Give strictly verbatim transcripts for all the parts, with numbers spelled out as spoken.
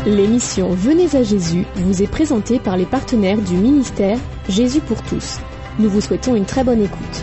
L'émission Venez à Jésus vous est présentée par les partenaires du ministère Jésus pour tous. Nous vous souhaitons une très bonne écoute.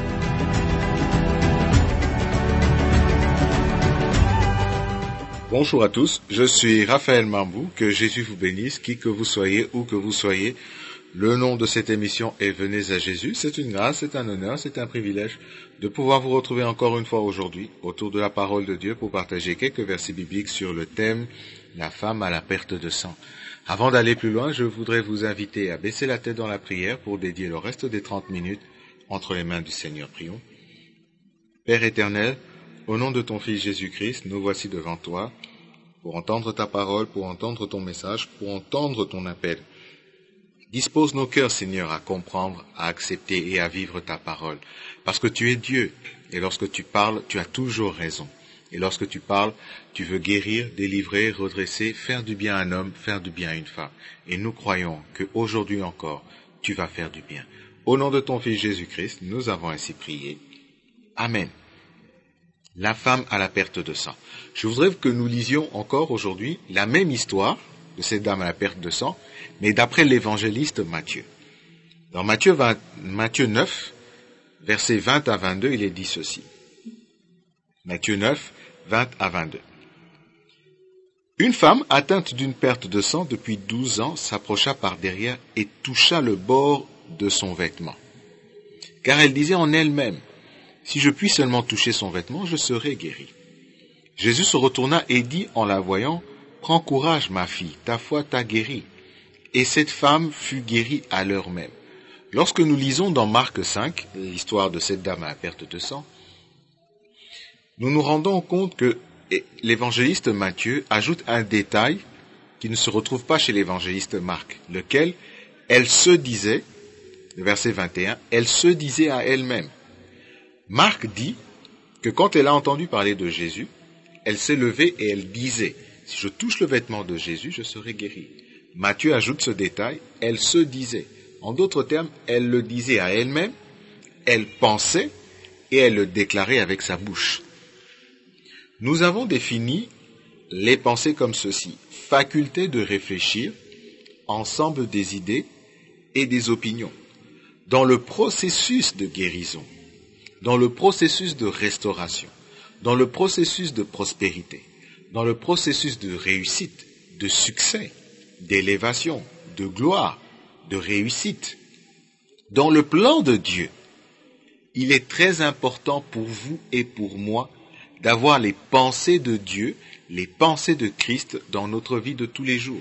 Bonjour à tous, je suis Raphaël Mambou, que Jésus vous bénisse, qui que vous soyez, où que vous soyez. Le nom de cette émission est Venez à Jésus. C'est une grâce, c'est un honneur, c'est un privilège de pouvoir vous retrouver encore une fois aujourd'hui autour de la parole de Dieu pour partager quelques versets bibliques sur le thème « La femme à la perte de sang ». Avant d'aller plus loin, je voudrais vous inviter à baisser la tête dans la prière pour dédier le reste des trente minutes entre les mains du Seigneur. Prions. Père éternel, au nom de ton Fils Jésus-Christ, nous voici devant toi pour entendre ta parole, pour entendre ton message, pour entendre ton appel. Dispose nos cœurs, Seigneur, à comprendre, à accepter et à vivre ta parole. Parce que tu es Dieu, et lorsque tu parles, tu as toujours raison. Et lorsque tu parles, tu veux guérir, délivrer, redresser, faire du bien à un homme, faire du bien à une femme. Et nous croyons qu'aujourd'hui encore, tu vas faire du bien. Au nom de ton Fils Jésus-Christ, nous avons ainsi prié. Amen. La femme à la perte de sang. Je voudrais que nous lisions encore aujourd'hui la même histoire de cette dame à la perte de sang, mais d'après l'évangéliste Matthieu. Dans Matthieu, vingt, Matthieu neuf, versets vingt à vingt-deux, il est dit ceci. Matthieu neuf, vingt à vingt-deux. Une femme atteinte d'une perte de sang depuis douze ans s'approcha par derrière et toucha le bord de son vêtement. Car elle disait en elle-même, « Si je puis seulement toucher son vêtement, je serai guérie. » Jésus se retourna et dit en la voyant, « Prends courage, ma fille, ta foi t'a guérie. » Et cette femme fut guérie à l'heure même. Lorsque nous lisons dans Marc cinq, l'histoire de cette dame à la perte de sang, nous nous rendons compte que l'évangéliste Matthieu ajoute un détail qui ne se retrouve pas chez l'évangéliste Marc, lequel, elle se disait, le verset vingt et un, elle se disait à elle-même. Marc dit que quand elle a entendu parler de Jésus, elle s'est levée et elle disait, « Si je touche le vêtement de Jésus, je serai guérie. » Matthieu ajoute ce détail, elle se disait. En d'autres termes, elle le disait à elle-même, elle pensait et elle le déclarait avec sa bouche. Nous avons défini les pensées comme ceci, faculté de réfléchir, ensemble des idées et des opinions, dans le processus de guérison, dans le processus de restauration, dans le processus de prospérité, dans le processus de réussite, de succès, d'élévation, de gloire, de réussite. Dans le plan de Dieu, il est très important pour vous et pour moi d'avoir les pensées de Dieu, les pensées de Christ dans notre vie de tous les jours.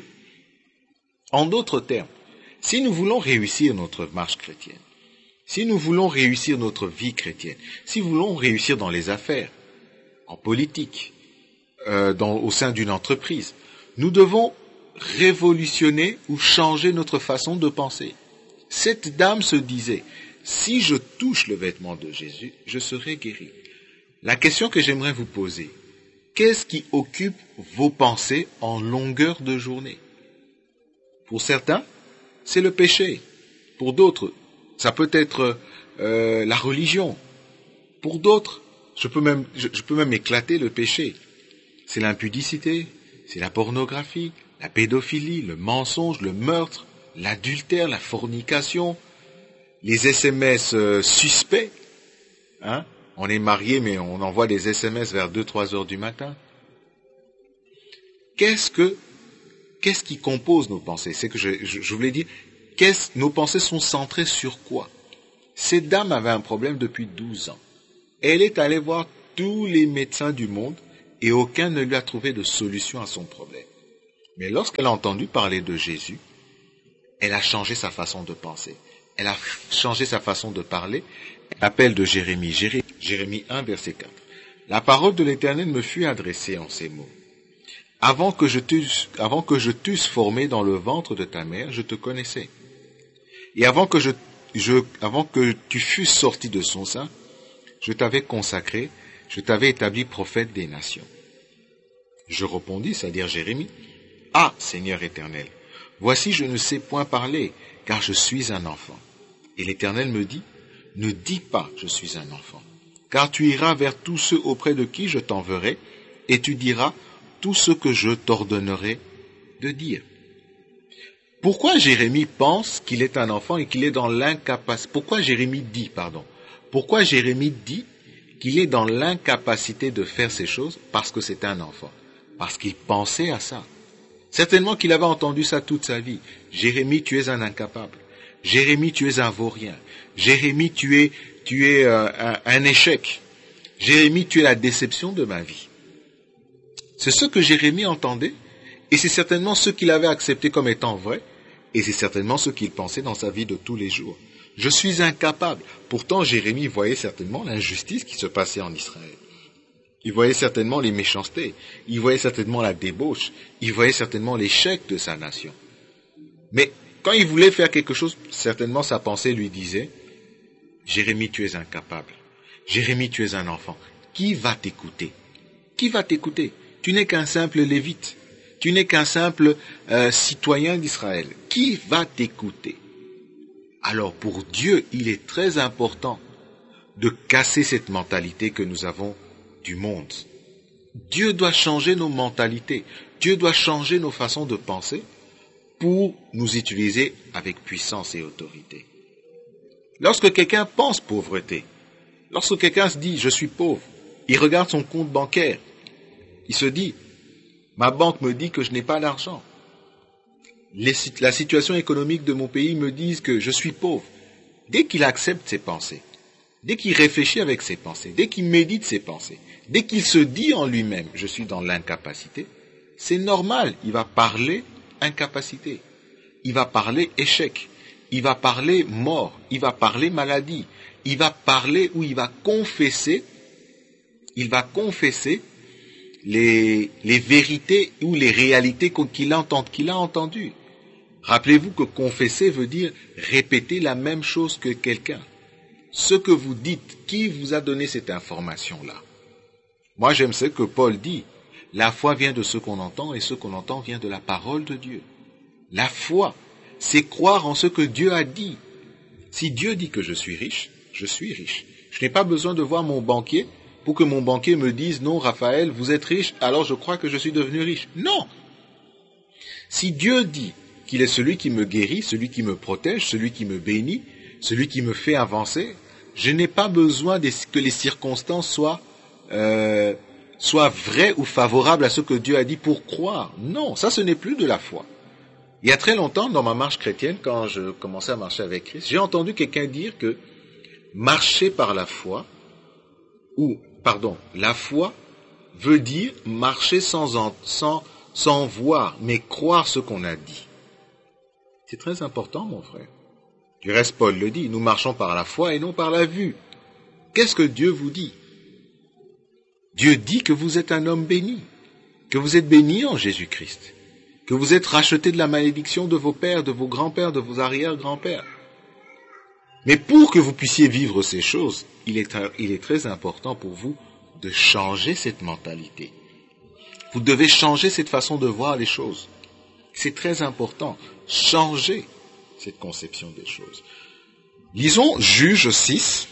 En d'autres termes, si nous voulons réussir notre marche chrétienne, si nous voulons réussir notre vie chrétienne, si nous voulons réussir dans les affaires, en politique, euh, dans, au sein d'une entreprise, nous devons révolutionner ou changer notre façon de penser. Cette dame se disait, si je touche le vêtement de Jésus, je serai guérie. La question que j'aimerais vous poser, qu'est-ce qui occupe vos pensées en longueur de journée? Pour certains, c'est le péché. Pour d'autres, ça peut être euh, la religion. Pour d'autres, je peux même, je, je peux même éclater le péché. C'est l'impudicité, c'est la pornographie, la pédophilie, le mensonge, le meurtre, l'adultère, la fornication, les S M S euh, suspects. Hein? On est marié, mais on envoie des S M S vers deux trois heures du matin. Qu'est-ce que, qu'est-ce qui compose nos pensées? C'est que je, je, je voulais dire, qu'est-ce, nos pensées sont centrées sur quoi? Cette dame avait un problème depuis douze ans. Elle est allée voir tous les médecins du monde et aucun ne lui a trouvé de solution à son problème. Mais lorsqu'elle a entendu parler de Jésus, elle a changé sa façon de penser. Elle a changé sa façon de parler. L'appel de Jérémie, Jérémie, Jérémie un, verset quatre. La parole de l'Éternel me fut adressée en ces mots. Avant que je t'eusse, avant que je t'eusse formé dans le ventre de ta mère, je te connaissais. Et avant que je, je, avant que tu fusses sorti de son sein, je t'avais consacré, je t'avais établi prophète des nations. Je répondis, c'est-à-dire Jérémie, ah, Seigneur éternel, voici je ne sais point parler, car je suis un enfant. Et l'Éternel me dit, ne dis pas je suis un enfant, car tu iras vers tous ceux auprès de qui je t'enverrai, et tu diras tout ce que je t'ordonnerai, de dire. Pourquoi Jérémie pense qu'il est un enfant et qu'il est dans l'incapacité, pourquoi Jérémie dit, pardon, pourquoi Jérémie dit qu'il est dans l'incapacité de faire ces choses? Parce que c'est un enfant. Parce qu'il pensait à ça. Certainement qu'il avait entendu ça toute sa vie. Jérémie, tu es un incapable. Jérémie, tu es un vaurien. Jérémie, tu es, tu es euh, un, un échec. Jérémie, tu es la déception de ma vie. C'est ce que Jérémie entendait, et c'est certainement ce qu'il avait accepté comme étant vrai, et c'est certainement ce qu'il pensait dans sa vie de tous les jours. Je suis incapable. Pourtant, Jérémie voyait certainement l'injustice qui se passait en Israël. Il voyait certainement les méchancetés. Il voyait certainement la débauche. Il voyait certainement l'échec de sa nation. Mais quand il voulait faire quelque chose, certainement sa pensée lui disait, Jérémie, tu es incapable. Jérémie, tu es un enfant. Qui va t'écouter? Qui va t'écouter? Tu n'es qu'un simple lévite. Tu n'es qu'un simple euh, citoyen d'Israël. Qui va t'écouter? Alors pour Dieu, il est très important de casser cette mentalité que nous avons du monde. Dieu doit changer nos mentalités. Dieu doit changer nos façons de penser pour nous utiliser avec puissance et autorité. Lorsque quelqu'un pense pauvreté, lorsque quelqu'un se dit « je suis pauvre », il regarde son compte bancaire, il se dit « ma banque me dit que je n'ai pas d'argent ». Les, la situation économique de mon pays me dit que je suis pauvre. Dès qu'il accepte ses pensées, dès qu'il réfléchit avec ses pensées, dès qu'il médite ses pensées, dès qu'il se dit en lui-même « je suis dans l'incapacité », c'est normal, il va parler incapacité, il va parler échec, il va parler mort, il va parler maladie, il va parler ou il va confesser, il va confesser les, les vérités ou les réalités qu'il a, qu'il a entendues. Rappelez-vous que confesser veut dire répéter la même chose que quelqu'un. Ce que vous dites, qui vous a donné cette information-là? Moi, j'aime ce que Paul dit. La foi vient de ce qu'on entend et ce qu'on entend vient de la parole de Dieu. La foi, c'est croire en ce que Dieu a dit. Si Dieu dit que je suis riche, je suis riche. Je n'ai pas besoin de voir mon banquier pour que mon banquier me dise « Non, Raphaël, vous êtes riche, alors je crois que je suis devenu riche. » Non. Si Dieu dit qu'il est celui qui me guérit, celui qui me protège, celui qui me bénit, celui qui me fait avancer, je n'ai pas besoin que les circonstances soient, euh, soient vraies ou favorables à ce que Dieu a dit pour croire. Non, ça ce n'est plus de la foi. Il y a très longtemps, dans ma marche chrétienne, quand je commençais à marcher avec Christ, j'ai entendu quelqu'un dire que marcher par la foi, ou, pardon, la foi veut dire marcher sans, en, sans, sans voir, mais croire ce qu'on a dit. C'est très important, mon frère. Du reste, Paul le dit, nous marchons par la foi et non par la vue. Qu'est-ce que Dieu vous dit? Dieu dit que vous êtes un homme béni, que vous êtes béni en Jésus-Christ, que vous êtes racheté de la malédiction de vos pères, de vos grands-pères, de vos arrière-grands-pères. Mais pour que vous puissiez vivre ces choses, il est, il est très important pour vous de changer cette mentalité. Vous devez changer cette façon de voir les choses. C'est très important. Changer cette conception des choses. Lisons Juge six.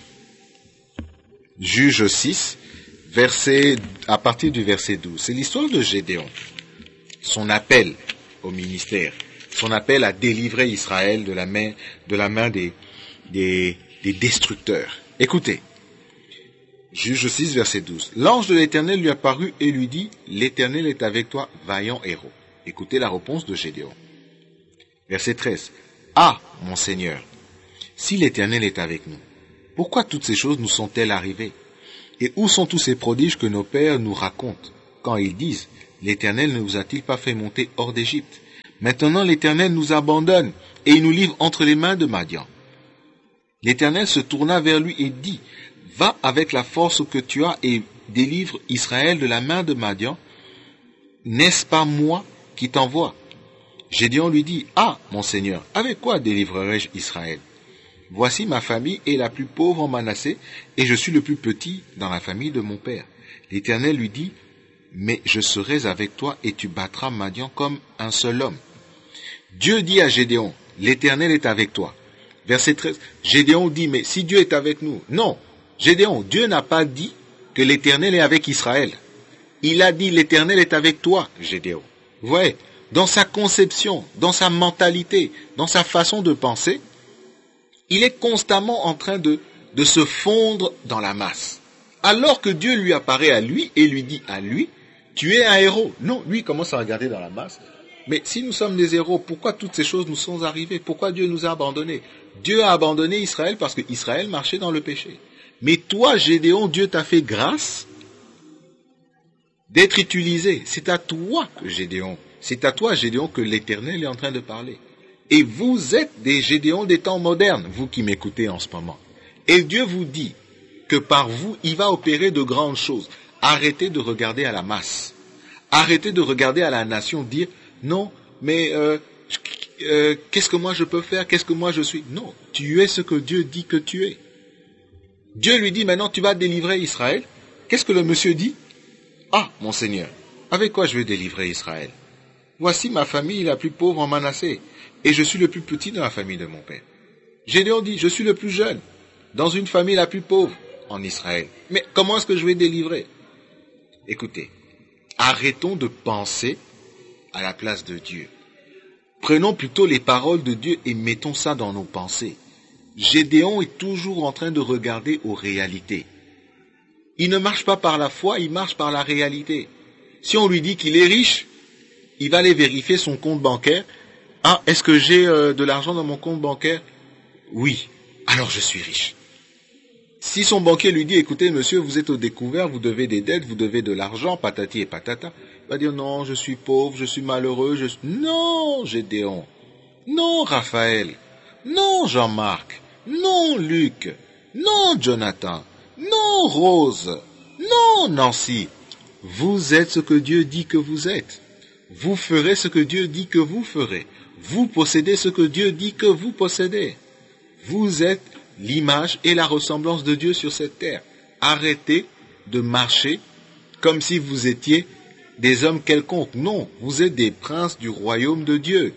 Juge six, verset, à partir du verset douze. C'est l'histoire de Gédéon. Son appel au ministère. Son appel à délivrer Israël de la main, de la main des, des, des destructeurs. Écoutez. Juge six, verset douze. L'ange de l'Éternel lui apparut et lui dit, l'Éternel est avec toi, vaillant héros. Écoutez la réponse de Gédéon. Verset treize. Ah, mon Seigneur, si l'Éternel est avec nous, pourquoi toutes ces choses nous sont-elles arrivées? Et où sont tous ces prodiges que nos pères nous racontent, quand ils disent, l'Éternel ne vous a-t-il pas fait monter hors d'Égypte? Maintenant l'Éternel nous abandonne, et il nous livre entre les mains de Madian. L'Éternel se tourna vers lui et dit, va avec la force que tu as et délivre Israël de la main de Madian. N'est-ce pas moi qui t'envoie? Gédéon lui dit, ah, mon Seigneur, avec quoi délivrerai-je Israël? Voici ma famille est la plus pauvre en Manassé, et je suis le plus petit dans la famille de mon père. L'Éternel lui dit, mais je serai avec toi et tu battras Madian comme un seul homme. Dieu dit à Gédéon, l'Éternel est avec toi. Verset treize, Gédéon dit, mais si Dieu est avec nous, non, Gédéon, Dieu n'a pas dit que l'Éternel est avec Israël. Il a dit, l'Éternel est avec toi, Gédéon. Vous voyez, dans sa conception, dans sa mentalité, dans sa façon de penser, il est constamment en train de, de se fondre dans la masse. Alors que Dieu lui apparaît à lui et lui dit à lui, tu es un héros. Non, lui il commence à regarder dans la masse. Mais si nous sommes des héros, pourquoi toutes ces choses nous sont arrivées? Pourquoi Dieu nous a abandonnés? Dieu a abandonné Israël parce que Israël marchait dans le péché. Mais toi, Gédéon, Dieu t'a fait grâce d'être utilisé. C'est à toi, Gédéon. C'est à toi, Gédéon, que l'Éternel est en train de parler. Et vous êtes des Gédéons des temps modernes, vous qui m'écoutez en ce moment. Et Dieu vous dit que par vous, il va opérer de grandes choses. Arrêtez de regarder à la masse. Arrêtez de regarder à la nation, dire, non, mais euh, euh, qu'est-ce que moi je peux faire? Qu'est-ce que moi je suis? Non, tu es ce que Dieu dit que tu es. Dieu lui dit, maintenant tu vas délivrer Israël. Qu'est-ce que le monsieur dit? Ah, mon Seigneur, avec quoi je vais délivrer Israël? Voici ma famille la plus pauvre en Manassé, et je suis le plus petit dans la famille de mon père. Gédéon dit, je suis le plus jeune, dans une famille la plus pauvre en Israël. Mais comment est-ce que je vais délivrer? Écoutez, arrêtons de penser à la place de Dieu. Prenons plutôt les paroles de Dieu et mettons ça dans nos pensées. Gédéon est toujours en train de regarder aux réalités. Il ne marche pas par la foi, il marche par la réalité. Si on lui dit qu'il est riche, il va aller vérifier son compte bancaire. Ah, est-ce que j'ai euh, de l'argent dans mon compte bancaire? Oui, alors je suis riche. Si son banquier lui dit, écoutez monsieur, vous êtes au découvert, vous devez des dettes, vous devez de l'argent, patati et patata, il va dire, non, je suis pauvre, je suis malheureux, je suis... Non, Gédéon, non, Raphaël, non, Jean-Marc, non, Luc, non, Jonathan, non, Rose, non, Nancy, vous êtes ce que Dieu dit que vous êtes. Vous ferez ce que Dieu dit que vous ferez. Vous possédez ce que Dieu dit que vous possédez. Vous êtes l'image et la ressemblance de Dieu sur cette terre. Arrêtez de marcher comme si vous étiez des hommes quelconques. Non, vous êtes des princes du royaume de Dieu.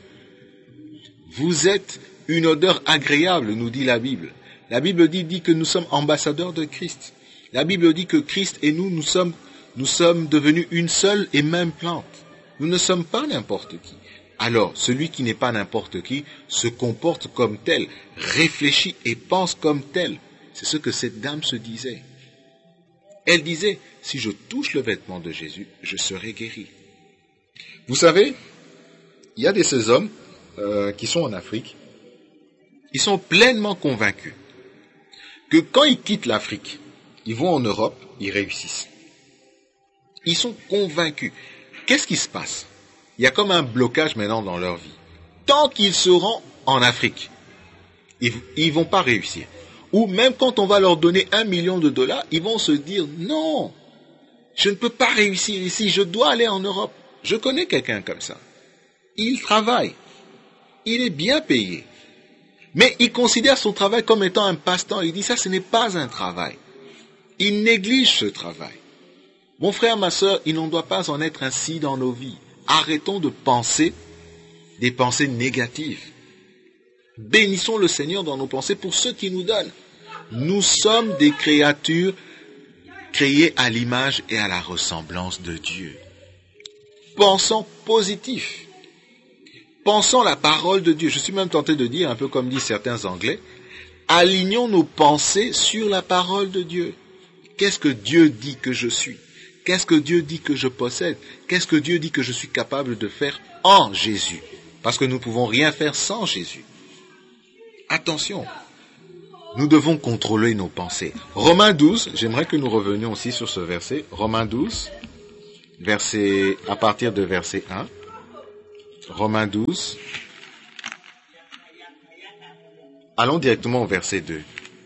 Vous êtes une odeur agréable, nous dit la Bible. La Bible dit, dit que nous sommes ambassadeurs de Christ. La Bible dit que Christ et nous, nous sommes, nous sommes devenus une seule et même plante. Nous ne sommes pas n'importe qui. Alors, celui qui n'est pas n'importe qui se comporte comme tel, réfléchit et pense comme tel. C'est ce que cette dame se disait. Elle disait, si je touche le vêtement de Jésus, je serai guéri. Vous savez, il y a de ces hommes euh, qui sont en Afrique, ils sont pleinement convaincus que quand ils quittent l'Afrique, ils vont en Europe, ils réussissent. Ils sont convaincus. Qu'est-ce qui se passe? Il y a comme un blocage maintenant dans leur vie. Tant qu'ils seront en Afrique, ils ne vont pas réussir. Ou même quand on va leur donner un million de dollars, ils vont se dire, non, je ne peux pas réussir ici, je dois aller en Europe. Je connais quelqu'un comme ça. Il travaille. Il est bien payé. Mais il considère son travail comme étant un passe-temps. Il dit, ça, ce n'est pas un travail. Il néglige ce travail. Mon frère, ma sœur, il n'en doit pas en être ainsi dans nos vies. Arrêtons de penser des pensées négatives. Bénissons le Seigneur dans nos pensées pour ce qu'il nous donne. Nous sommes des créatures créées à l'image et à la ressemblance de Dieu. Pensons positif. Pensons la parole de Dieu. Je suis même tenté de dire, un peu comme disent certains Anglais, alignons nos pensées sur la parole de Dieu. Qu'est-ce que Dieu dit que je suis? Qu'est-ce que Dieu dit que je possède? Qu'est-ce que Dieu dit que je suis capable de faire en Jésus? Parce que nous ne pouvons rien faire sans Jésus. Attention, nous devons contrôler nos pensées. Romains douze, j'aimerais que nous revenions aussi sur ce verset. Romains douze, verset, à partir de verset un. Romains douze. Allons directement au verset deux.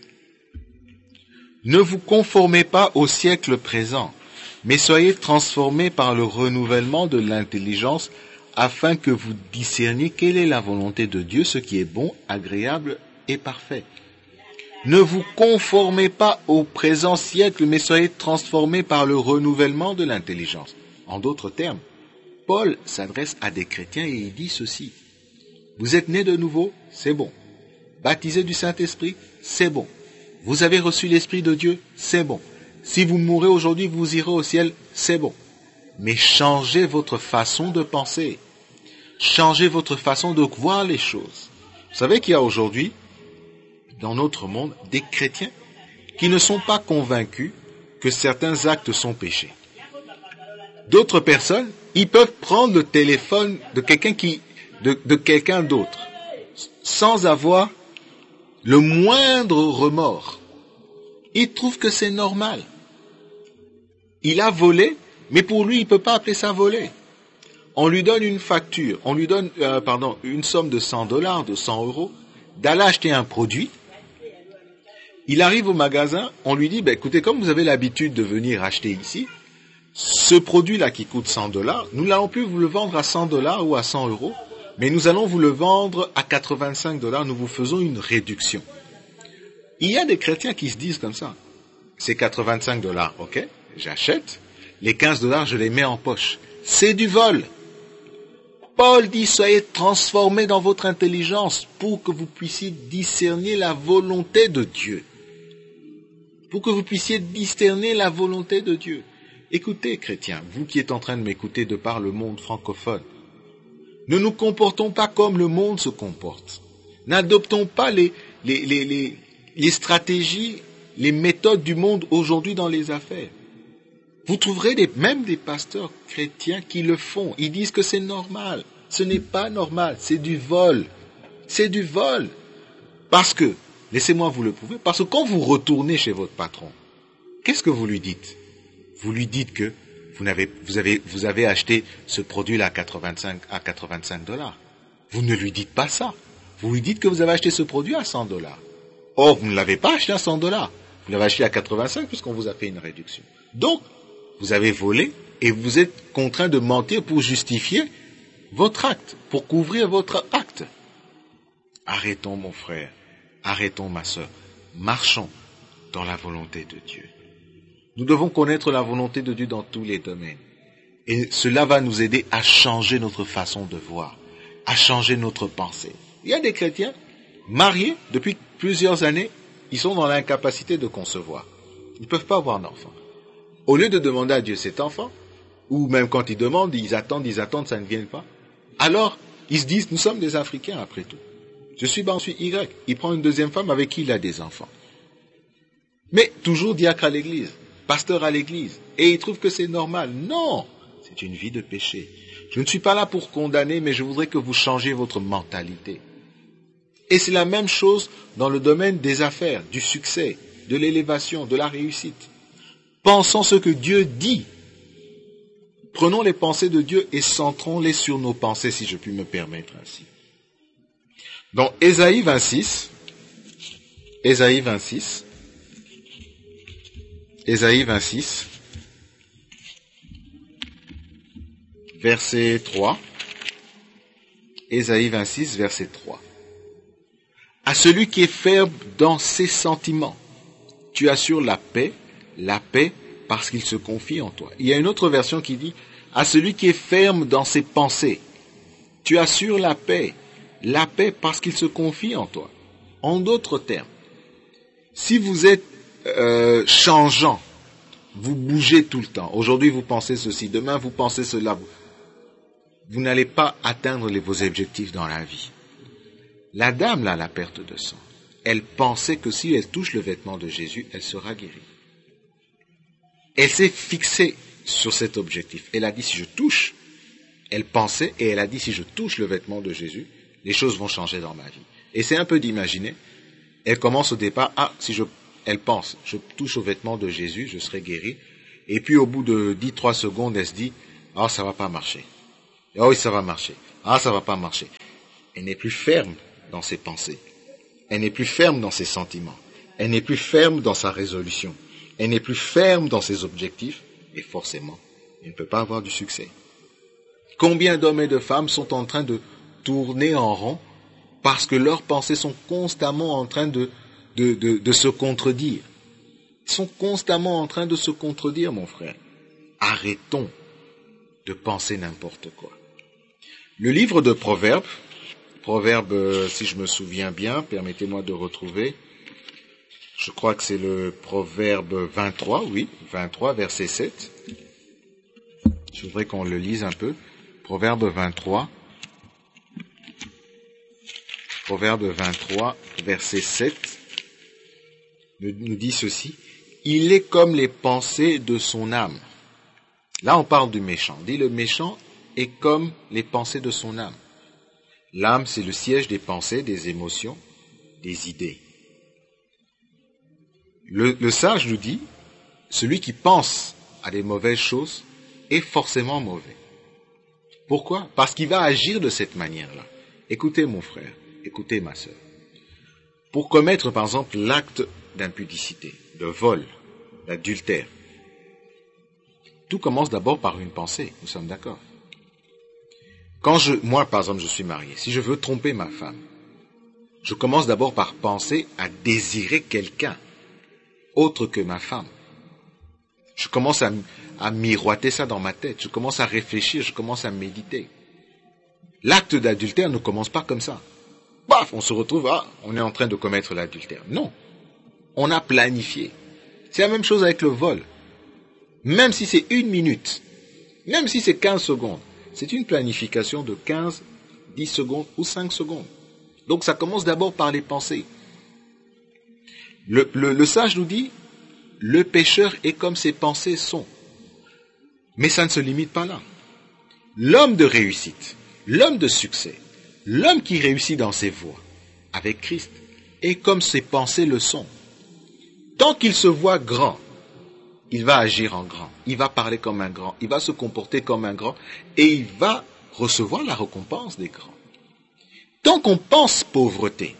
Ne vous conformez pas au siècle présent, mais soyez transformés par le renouvellement de l'intelligence, afin que vous discerniez quelle est la volonté de Dieu, ce qui est bon, agréable et parfait. Ne vous conformez pas au présent siècle, mais soyez transformés par le renouvellement de l'intelligence. En d'autres termes, Paul s'adresse à des chrétiens et il dit ceci. Vous êtes nés de nouveau, c'est bon. Baptisés du Saint-Esprit, c'est bon. Vous avez reçu l'Esprit de Dieu, c'est bon. Si vous mourrez aujourd'hui, vous irez au ciel, c'est bon. mais changez votre façon de penser. Changez votre façon de voir les choses. Vous savez qu'il y a aujourd'hui, dans notre monde, des chrétiens qui ne sont pas convaincus que certains actes sont péchés. D'autres personnes, ils peuvent prendre le téléphone de quelqu'un qui, de, de quelqu'un d'autre, sans avoir le moindre remords. Ils trouvent que c'est normal. Il a volé, mais pour lui, il ne peut pas appeler ça voler. On lui donne une facture, on lui donne, euh, pardon, une somme de cent dollars, de cent euros, d'aller acheter un produit. Il arrive au magasin, on lui dit, ben, écoutez, comme vous avez l'habitude de venir acheter ici, ce produit-là qui coûte cent dollars, nous n'allons plus vous le vendre à cent dollars ou à cent euros, mais nous allons vous le vendre à quatre-vingt-cinq dollars, nous vous faisons une réduction. Il y a des chrétiens qui se disent comme ça. C'est quatre-vingt-cinq dollars, ok, j'achète, les quinze dollars, je les mets en poche. C'est du vol. Paul dit, soyez transformés dans votre intelligence pour que vous puissiez discerner la volonté de Dieu. Pour que vous puissiez discerner la volonté de Dieu. Écoutez, chrétiens, vous qui êtes en train de m'écouter de par le monde francophone, ne nous comportons pas comme le monde se comporte. N'adoptons pas les, les, les, les, les stratégies, les méthodes du monde aujourd'hui dans les affaires. Vous trouverez des, même des pasteurs chrétiens qui le font. Ils disent que c'est normal. Ce n'est pas normal, c'est du vol. C'est du vol. Parce que, laissez-moi vous le prouver, parce que quand vous retournez chez votre patron, qu'est-ce que vous lui dites? Vous lui dites que vous avez, vous avez, vous avez acheté ce produit-là à quatre-vingt-cinq, à quatre-vingt-cinq dollars. Vous ne lui dites pas ça. Vous lui dites que vous avez acheté ce produit à cent dollars. Or, vous ne l'avez pas acheté à cent dollars. Vous l'avez acheté à quatre-vingt-cinq puisqu'on vous a fait une réduction. Donc, vous avez volé et vous êtes contraint de mentir pour justifier votre acte, pour couvrir votre acte. Arrêtons, mon frère. Arrêtons, ma sœur. Marchons dans la volonté de Dieu. Nous devons connaître la volonté de Dieu dans tous les domaines. Et cela va nous aider à changer notre façon de voir, à changer notre pensée. Il y a des chrétiens mariés depuis plusieurs années, ils sont dans l'incapacité de concevoir. Ils ne peuvent pas avoir d'enfant. Au lieu de demander à Dieu cet enfant, ou même quand ils demandent, ils attendent, ils attendent, ça ne vient pas. Alors, ils se disent, nous sommes des Africains après tout. Je suis ben, je suis Y. Il prend une deuxième femme avec qui il a des enfants. Mais toujours diacre à l'église, pasteur à l'église. Et il trouve que c'est normal. Non, c'est une vie de péché. Je ne suis pas là pour condamner, mais je voudrais que vous changiez votre mentalité. Et c'est la même chose dans le domaine des affaires, du succès, de l'élévation, de la réussite. Pensons ce que Dieu dit. Prenons les pensées de Dieu et centrons-les sur nos pensées, si je puis me permettre ainsi. Dans Ésaïe vingt-six, Ésaïe vingt-six, Ésaïe vingt-six, verset trois, Ésaïe vingt-six, verset trois. À celui qui est ferme dans ses sentiments, tu assures la paix, la paix parce qu'il se confie en toi. Il y a une autre version qui dit, à celui qui est ferme dans ses pensées, tu assures la paix, la paix parce qu'il se confie en toi. En d'autres termes, si vous êtes euh, changeant, vous bougez tout le temps. Aujourd'hui, vous pensez ceci, demain, vous pensez cela. Vous, vous n'allez pas atteindre les, vos objectifs dans la vie. La dame, là, la perte de sang, elle pensait que si elle touche le vêtement de Jésus, elle sera guérie. Elle s'est fixée sur cet objectif. Elle a dit, si je touche, elle pensait et elle a dit, si je touche le vêtement de Jésus, les choses vont changer dans ma vie. Et c'est un peu d'imaginer. Elle commence au départ, ah, si je, elle pense, je touche au vêtement de Jésus, je serai guéri. Et puis au bout de dix, trois secondes, elle se dit, ah, ça va pas marcher. Ah oui, ça va marcher. Ah, ça va pas marcher. Elle n'est plus ferme dans ses pensées. Elle n'est plus ferme dans ses sentiments. Elle n'est plus ferme dans sa résolution. Elle n'est plus ferme dans ses objectifs. Et forcément, elle ne peut pas avoir du succès. Combien d'hommes et de femmes sont en train de tourner en rond parce que leurs pensées sont constamment en train de, de, de, de se contredire. Ils sont constamment en train de se contredire, mon frère. Arrêtons de penser n'importe quoi. Le livre de Proverbes, Proverbe, si je me souviens bien, permettez-moi de retrouver, je crois que c'est le Proverbe vingt-trois, oui, vingt-trois, verset sept. Je voudrais qu'on le lise un peu. Proverbe vingt-trois. Proverbe vingt-trois, verset sept, nous dit ceci. Il est comme les pensées de son âme. Là, on parle du méchant. Dit le méchant est comme les pensées de son âme. L'âme, c'est le siège des pensées, des émotions, des idées. Le, le sage nous dit, celui qui pense à des mauvaises choses est forcément mauvais. Pourquoi? Parce qu'il va agir de cette manière-là. Écoutez mon frère, écoutez ma sœur. Pour commettre par exemple l'acte d'impudicité, de vol, d'adultère, tout commence d'abord par une pensée, nous sommes d'accord. Quand je, moi par exemple je suis marié, si je veux tromper ma femme, je commence d'abord par penser à désirer quelqu'un autre que ma femme. Je commence à, à miroiter ça dans ma tête, je commence à réfléchir, je commence à méditer. L'acte d'adultère ne commence pas comme ça. Paf, on se retrouve, ah, on est en train de commettre l'adultère. Non, on a planifié. C'est la même chose avec le vol. Même si c'est une minute, même si c'est quinze secondes, c'est une planification de quinze, dix secondes ou cinq secondes. Donc ça commence d'abord par les pensées. Le, le, le sage nous dit, le pécheur est comme ses pensées sont. Mais ça ne se limite pas là. L'homme de réussite, l'homme de succès, l'homme qui réussit dans ses voies avec Christ est comme ses pensées le sont. Tant qu'il se voit grand, il va agir en grand, il va parler comme un grand, il va se comporter comme un grand et il va recevoir la récompense des grands. Tant qu'on pense pauvreté,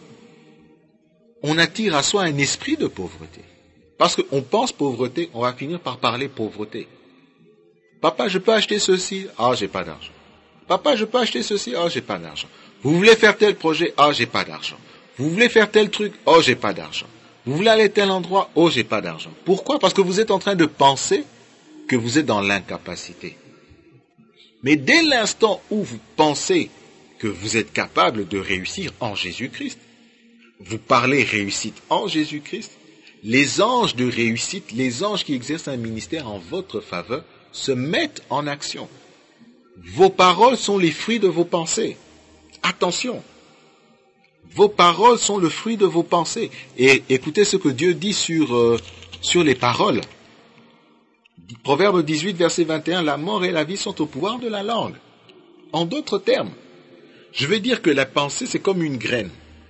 on attire à soi un esprit de pauvreté. Parce qu'on pense pauvreté, on va finir par parler pauvreté. Papa, je peux acheter ceci? Ah, j'ai pas d'argent. Papa, je peux acheter ceci? Ah, j'ai pas d'argent. Vous voulez faire tel projet? Ah, j'ai pas d'argent. Vous voulez faire tel truc? Oh, j'ai pas d'argent. Vous voulez aller à tel endroit? Oh, j'ai pas d'argent. Pourquoi? Parce que vous êtes en train de penser que vous êtes dans l'incapacité. Mais dès l'instant où vous pensez que vous êtes capable de réussir en Jésus-Christ, vous parlez réussite en Jésus-Christ, les anges de réussite, les anges qui exercent un ministère en votre faveur, se mettent en action. Vos paroles sont les fruits de vos pensées. Attention, vos paroles sont le fruit de vos pensées. Et écoutez ce que Dieu dit sur, euh, sur les paroles. Proverbe dix-huit, verset vingt et un, la mort et la vie sont au pouvoir de la langue. En d'autres termes, je veux dire que la pensée, c'est comme une graine.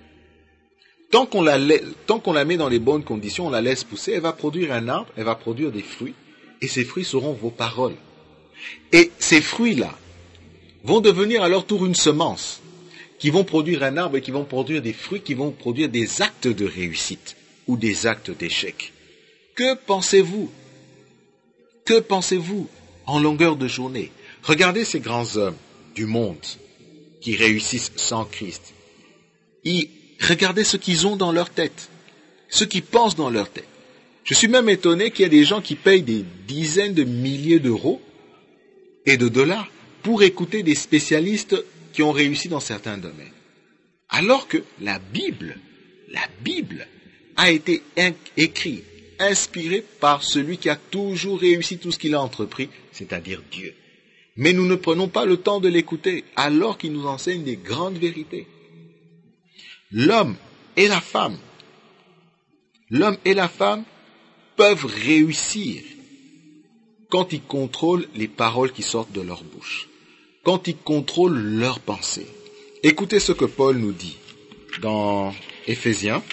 Tant qu'on la, tant qu'on la met dans les bonnes conditions, on la laisse pousser, elle va produire un arbre, elle va produire des fruits, et ces fruits seront vos paroles. Et ces fruits-là vont devenir à leur tour une semence, qui vont produire un arbre et qui vont produire des fruits, qui vont produire des actes de réussite ou des actes d'échec. Que pensez-vous? Que pensez-vous en longueur de journée? Regardez ces grands hommes du monde qui réussissent sans Christ. Ils Regardez ce qu'ils ont dans leur tête, ce qu'ils pensent dans leur tête. Je suis même étonné qu'il y ait des gens qui payent des dizaines de milliers d'euros et de dollars pour écouter des spécialistes qui ont réussi dans certains domaines. Alors que la Bible, la Bible a été écrite, inspirée par celui qui a toujours réussi tout ce qu'il a entrepris, c'est-à-dire Dieu. Mais nous ne prenons pas le temps de l'écouter alors qu'il nous enseigne des grandes vérités. L'homme et la femme, l'homme et la femme peuvent réussir quand ils contrôlent les paroles qui sortent de leur bouche, quand ils contrôlent leurs pensées. Écoutez ce que Paul nous dit dans Éphésiens,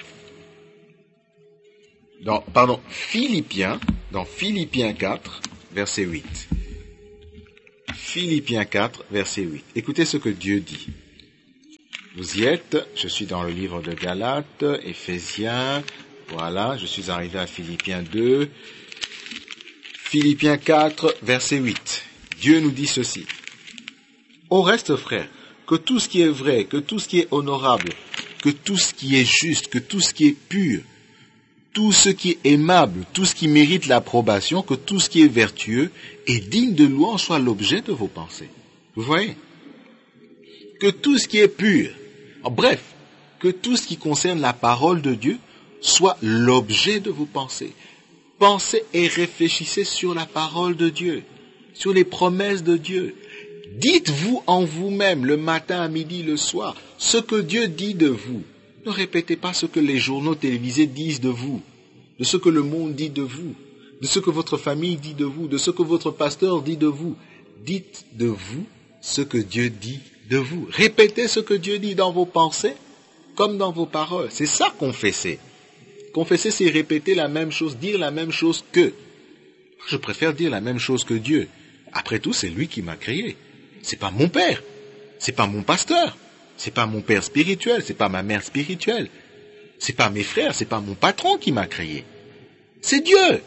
dans, pardon, Philippiens, dans Philippiens quatre, verset huit. Philippiens quatre, verset huit. Écoutez ce que Dieu dit. Vous y êtes, je suis dans le livre de Galates, Éphésiens, voilà, je suis arrivé à Philippiens deux, Philippiens quatre, verset huit. Dieu nous dit ceci. Au reste, frères, que tout ce qui est vrai, que tout ce qui est honorable, que tout ce qui est juste, que tout ce qui est pur, tout ce qui est aimable, tout ce qui mérite l'approbation, que tout ce qui est vertueux et digne de louange soit l'objet de vos pensées. Vous voyez? Que tout ce qui est pur, en bref, que tout ce qui concerne la parole de Dieu soit l'objet de vos pensées. Pensez et réfléchissez sur la parole de Dieu. sur les promesses de Dieu. Dites-vous en vous-même, le matin, à midi, le soir, ce que Dieu dit de vous. Ne répétez pas ce que les journaux télévisés disent de vous, de ce que le monde dit de vous, de ce que votre famille dit de vous, de ce que votre pasteur dit de vous. Dites de vous ce que Dieu dit de vous. Répétez ce que Dieu dit dans vos pensées comme dans vos paroles. C'est ça, confesser. Confesser, c'est répéter la même chose, dire la même chose que. Je préfère dire la même chose que Dieu. Après tout, c'est lui qui m'a créé. C'est pas mon père. C'est pas mon pasteur. C'est pas mon père spirituel. C'est pas ma mère spirituelle. C'est pas mes frères. C'est pas mon patron qui m'a créé. C'est Dieu.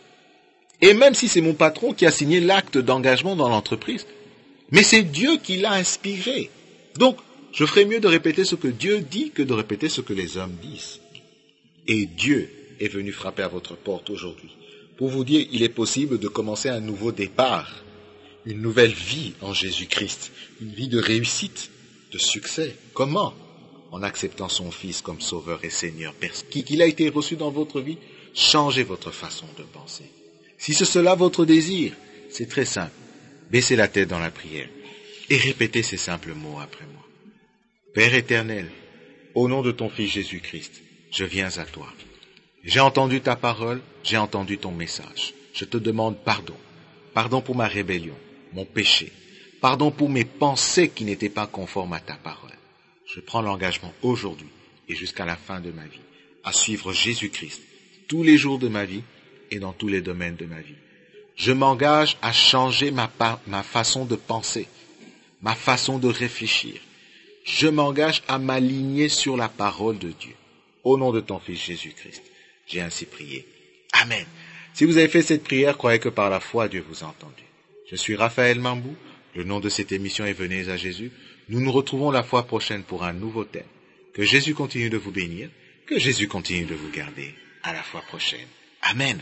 Et même si c'est mon patron qui a signé l'acte d'engagement dans l'entreprise, mais c'est Dieu qui l'a inspiré. Donc, je ferais mieux de répéter ce que Dieu dit que de répéter ce que les hommes disent. Et Dieu est venu frapper à votre porte aujourd'hui pour vous dire qu'il est possible de commencer un nouveau départ, une nouvelle vie en Jésus-Christ, une vie de réussite, de succès. Comment? En acceptant son Fils comme Sauveur et Seigneur. Qu'il a été reçu dans votre vie, changez votre façon de penser. Si c'est cela votre désir, c'est très simple. Baissez la tête dans la prière et répétez ces simples mots après moi. Père éternel, au nom de ton Fils Jésus-Christ, je viens à toi. J'ai entendu ta parole, j'ai entendu ton message. Je te demande pardon. Pardon pour ma rébellion, mon péché. Pardon pour mes pensées qui n'étaient pas conformes à ta parole. Je prends l'engagement aujourd'hui et jusqu'à la fin de ma vie à suivre Jésus-Christ tous les jours de ma vie et dans tous les domaines de ma vie. Je m'engage à changer ma, pa- ma façon de penser, ma façon de réfléchir. Je m'engage à m'aligner sur la parole de Dieu. Au nom de ton Fils Jésus-Christ, j'ai ainsi prié. Amen. Si vous avez fait cette prière, croyez que par la foi, Dieu vous a entendu. Je suis Raphaël Mambou. Le nom de cette émission est Venez à Jésus. Nous nous retrouvons la fois prochaine pour un nouveau thème. Que Jésus continue de vous bénir. Que Jésus continue de vous garder. À la fois prochaine. Amen.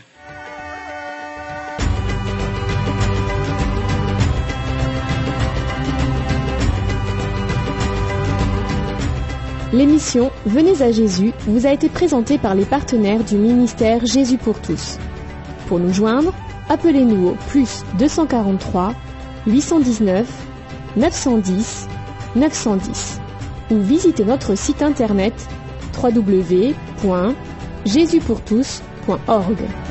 L'émission Venez à Jésus vous a été présentée par les partenaires du ministère Jésus pour tous. Pour nous joindre, appelez-nous au plus deux cent quarante-trois, huit cent dix-neuf, neuf cent dix, neuf cent dix ou visitez notre site internet w w w point jésus pour tous point org.